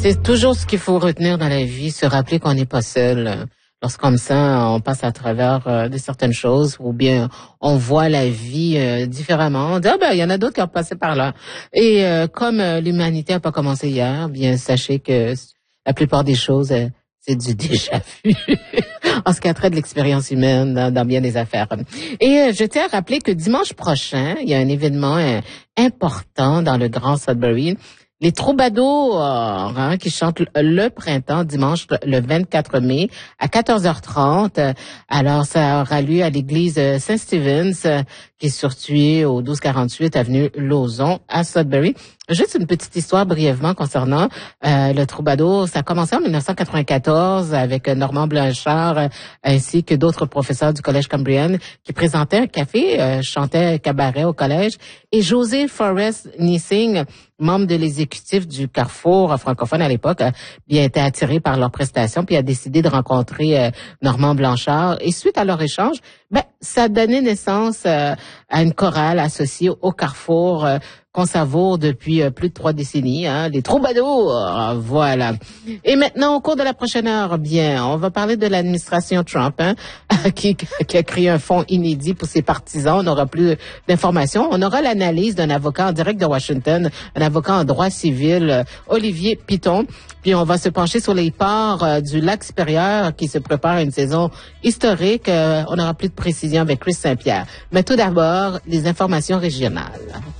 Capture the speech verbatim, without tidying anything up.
C'est toujours ce qu'il faut retenir dans la vie, se rappeler qu'on n'est pas seul. Lorsqu'on ça, on passe à travers euh, de certaines choses, ou bien on voit la vie euh, différemment. On dit, ah ben, il y en a d'autres qui ont passé par là. Et euh, comme euh, l'humanité n'a pas commencé hier, bien sachez que la plupart des choses, euh, c'est du déjà vu en ce qui a trait de l'expérience humaine dans, dans bien des affaires. Et euh, je tiens à rappeler que dimanche prochain, il y a un événement euh, important dans le Grand Sudbury. Les troubadours hein, qui chantent le printemps dimanche le vingt-quatre mai à quatorze heures trente. Alors, ça aura lieu à l'église Saint-Stephen's qui est située au douze quarante-huit avenue Lauzon à Sudbury. Juste une petite histoire brièvement concernant euh, le troubadour. Ça a commencé en dix-neuf cent quatre-vingt-quatorze avec Normand Blanchard euh, ainsi que d'autres professeurs du Collège Cambrian qui présentaient un café, euh, chantaient cabaret au collège. Et José Forrest Nissing, membre de l'exécutif du Carrefour francophone à l'époque, a bien été attiré par leurs prestations puis a décidé de rencontrer euh, Normand Blanchard. Et suite à leur échange, ben ça a donné naissance euh, à une chorale associée au Carrefour euh, qu'on savoure depuis euh, plus de trois décennies, hein, les troubadours, voilà. Et maintenant, au cours de la prochaine heure, bien, on va parler de l'administration Trump, hein, qui, qui a créé un fonds inédit pour ses partisans. On aura plus d'informations. On aura l'analyse d'un avocat en direct de Washington, un avocat en droit civil, euh, Olivier Piton. Puis on va se pencher sur les ports euh, du lac supérieur qui se prépare à une saison historique. Euh, on aura plus de précisions avec Chris Saint-Pierre. Mais tout d'abord, les informations régionales.